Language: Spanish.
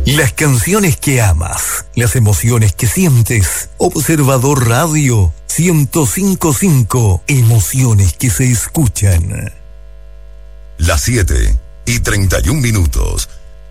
Las canciones que amas, las emociones que sientes. Observador Radio 105.5, emociones que se escuchan. Las 7:31.